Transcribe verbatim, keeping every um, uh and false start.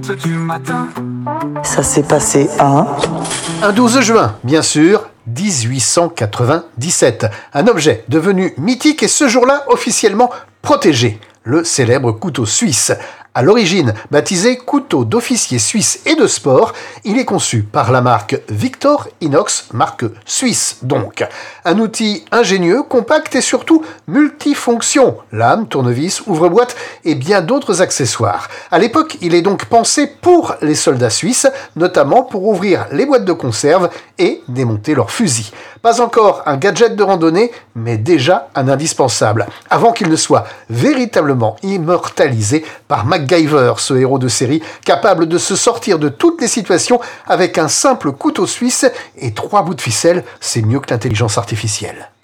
Du matin. Ça s'est passé un... Un douze juin, bien sûr, dix-huit cent quatre-vingt-dix-sept. Un objet devenu mythique et ce jour-là officiellement protégé. Le célèbre couteau suisse. À l'origine, baptisé couteau d'officier suisse et de sport, il est conçu par la marque Victor Inox, marque suisse donc. Un outil ingénieux, compact et surtout multifonction. Lame, tournevis, ouvre-boîte et bien d'autres accessoires. À l'époque, il est donc pensé pour les soldats suisses, notamment pour ouvrir les boîtes de conserve et démonter leurs fusils. Pas encore un gadget de randonnée, mais déjà un indispensable, avant qu'il ne soit véritablement immortalisé par MacGyver, ce héros de série capable de se sortir de toutes les situations avec un simple couteau suisse et trois bouts de ficelle, c'est mieux que l'intelligence artificielle.